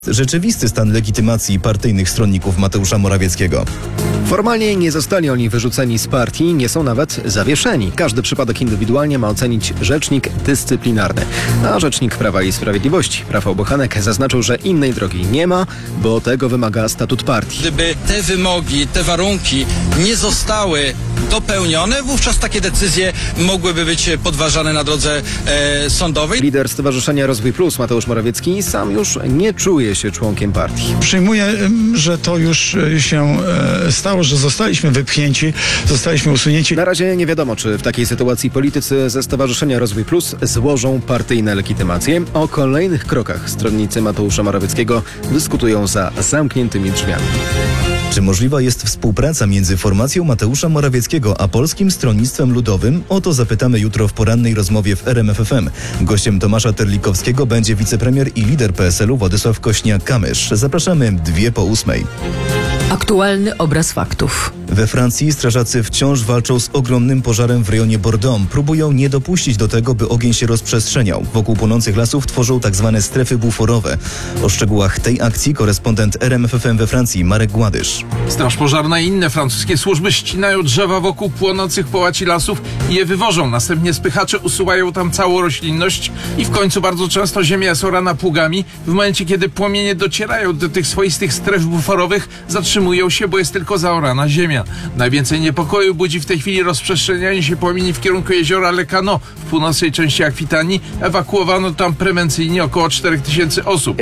rzeczywisty stan legitymacji partyjnych stronników Mateusza Morawieckiego. Formalnie nie zostali oni wyrzuceni z partii, nie są nawet zawieszeni. Każdy przypadek indywidualnie ma ocenić rzecznik dyscyplinarny. A rzecznik Prawa i Sprawiedliwości, Rafał Bochanek, zaznaczył, że innej drogi nie ma, bo tego wymaga statut partii. Gdyby te wymogi, te warunki nie zostały dopełnione, wówczas takie decyzje mogłyby być podważane na drodze sądowej. Lider Stowarzyszenia Rozwój Plus, Mateusz Morawiecki, sam już nie czuje się członkiem partii. Przyjmuję, że to już się stało, że zostaliśmy wypchnięci, zostaliśmy usunięci. Na razie nie wiadomo, czy w takiej sytuacji politycy ze Stowarzyszenia Rozwój Plus złożą partyjne legitymacje. O kolejnych krokach stronnicy Mateusza Morawieckiego dyskutują za zamkniętymi drzwiami. Czy możliwa jest współpraca między formacją Mateusza Morawieckiego a Polskim Stronnictwem Ludowym? O to zapytamy jutro w porannej rozmowie w RMF FM. Gościem Tomasza Terlikowskiego będzie wicepremier i lider PSL-u Władysław Kośniak-Kamysz. Zapraszamy 7:02. Aktualny obraz faktów. We Francji strażacy wciąż walczą z ogromnym pożarem w rejonie Bordeaux. Próbują nie dopuścić do tego, by ogień się rozprzestrzeniał. Wokół płonących lasów tworzą tzw. strefy buforowe. O szczegółach tej akcji korespondent RMF FM we Francji Marek Gładysz. Straż pożarna i inne francuskie służby ścinają drzewa wokół płonących połaci lasów i je wywożą. Następnie spychacze usuwają tam całą roślinność i w końcu bardzo często ziemia jest orana pługami. W momencie, kiedy płomienie docierają do tych swoistych stref buforowych, zatrzymują się, bo jest tylko zaorana ziemia. Najwięcej niepokoju budzi w tej chwili rozprzestrzenianie się płomieni w kierunku jeziora Le Canot w północnej części Akwitanii. Ewakuowano tam prewencyjnie około 4000 osób.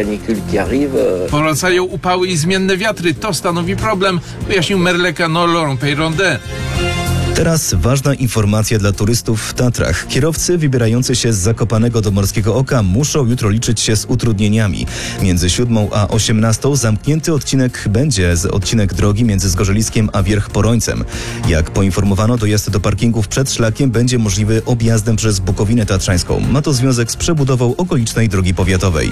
Powracają upały i zmienne wiatry. To stanowi problem, wyjaśnił mer Le Canot Laurent Peyrondet. Teraz ważna informacja dla turystów w Tatrach. Kierowcy wybierający się z Zakopanego do Morskiego Oka muszą jutro liczyć się z utrudnieniami. Między 7 a 18 zamknięty odcinek drogi między Zgorzeliskiem a Wierch-Porońcem. Jak poinformowano, dojazd do parkingów przed szlakiem będzie możliwy objazdem przez Bukowinę Tatrzańską. Ma to związek z przebudową okolicznej drogi powiatowej.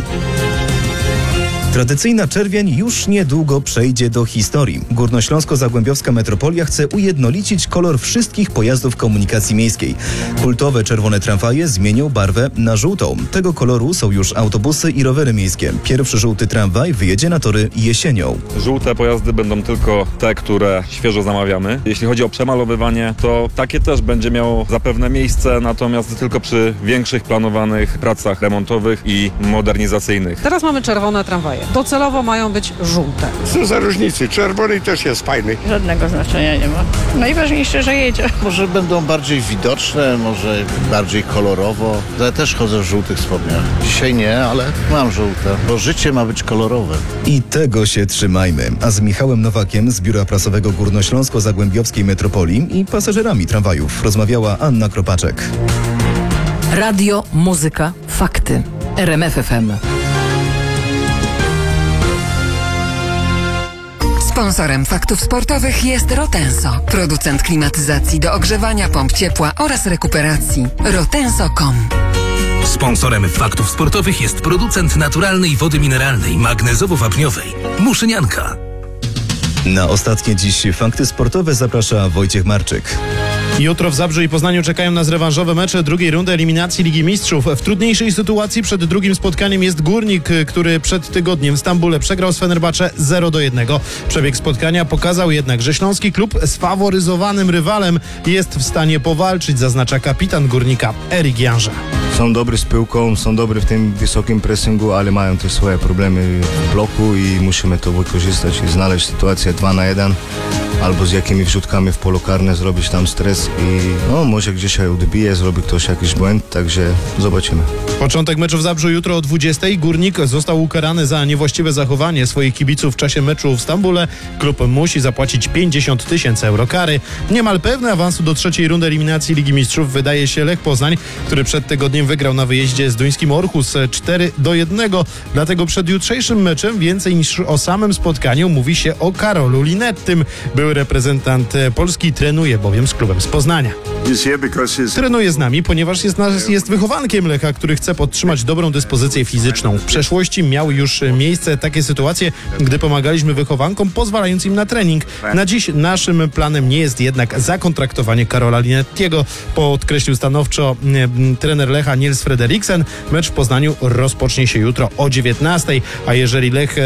Tradycyjna czerwień już niedługo przejdzie do historii. Górnośląsko-Zagłębiowska metropolia chce ujednolicić kolor wszystkich pojazdów komunikacji miejskiej. Kultowe czerwone tramwaje zmienią barwę na żółtą. Tego koloru są już autobusy i rowery miejskie. Pierwszy żółty tramwaj wyjedzie na tory jesienią. Żółte pojazdy będą tylko te, które świeżo zamawiamy. Jeśli chodzi o przemalowywanie, to takie też będzie miało zapewne miejsce, natomiast tylko przy większych planowanych pracach remontowych i modernizacyjnych. Teraz mamy czerwone tramwaje. Docelowo mają być żółte. Co za różnicy? Czerwony też jest fajny. Żadnego znaczenia nie ma. Najważniejsze, że jedzie. Może będą bardziej widoczne, może bardziej kolorowo. Ja też chodzę w żółtych spodniach. Dzisiaj nie, ale mam żółte, bo życie ma być kolorowe. I tego się trzymajmy. A z Michałem Nowakiem z Biura Prasowego Górnośląsko-Zagłębiowskiej Metropolii i pasażerami tramwajów rozmawiała Anna Kropaczek. Radio, muzyka, fakty. RMF FM. Sponsorem faktów sportowych jest Rotenso, producent klimatyzacji do ogrzewania, pomp ciepła oraz rekuperacji. Rotenso.com. Sponsorem faktów sportowych jest producent naturalnej wody mineralnej, magnezowo-wapniowej. Muszynianka. Na ostatnie dziś fakty sportowe zaprasza Wojciech Marczyk. Jutro w Zabrzu i Poznaniu czekają nas rewanżowe mecze drugiej rundy eliminacji Ligi Mistrzów. W trudniejszej sytuacji przed drugim spotkaniem jest Górnik, który przed tygodniem w Stambule przegrał z Fenerbahce 0-1. Przebieg spotkania pokazał jednak, że śląski klub z faworyzowanym rywalem jest w stanie powalczyć, zaznacza kapitan Górnika Erik Janża. Są dobrzy z piłką, są dobrzy w tym wysokim pressingu, ale mają też swoje problemy w bloku i musimy to wykorzystać i znaleźć sytuację 2-1 albo z jakimi wrzutkami w polu karne zrobić tam stres i może gdzieś się odbije, zrobi ktoś jakiś błęd, także zobaczymy. Początek meczu w Zabrzu jutro o 20:00. Górnik został ukarany za niewłaściwe zachowanie swoich kibiców w czasie meczu w Stambule. Klub musi zapłacić 50 000 euro kary. Niemal pewny awansu do trzeciej rundy eliminacji Ligi Mistrzów wydaje się Lech Poznań, który przed tygodniem wygrał na wyjeździe z duńskim Orhus 4-1. Dlatego przed jutrzejszym meczem więcej niż o samym spotkaniu mówi się o Karolu Linettym. Były reprezentant Polski trenuje bowiem z klubem z Poznania. Trenuje z nami, ponieważ jest wychowankiem Lecha, który chce podtrzymać dobrą dyspozycję fizyczną. W przeszłości miały już miejsce takie sytuacje, gdy pomagaliśmy wychowankom, pozwalając im na trening. Na dziś naszym planem nie jest jednak zakontraktowanie Karola Linettiego, podkreślił stanowczo trener Lecha Niels Frederiksen. Mecz w Poznaniu rozpocznie się jutro o 19:00, a jeżeli Lech